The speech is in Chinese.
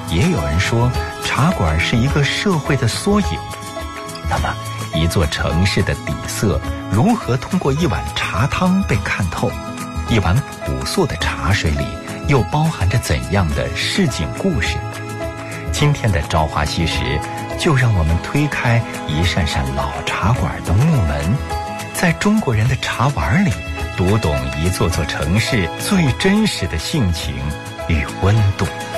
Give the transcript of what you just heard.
也有人说茶馆是一个社会的缩影。那么一座城市的底色如何通过一碗茶汤被看透？一碗朴素的茶水里又包含着怎样的市井故事？今天的朝花夕拾，就让我们推开一扇扇老茶馆的木门，在中国人的茶碗里读懂一座座城市最真实的性情与温度。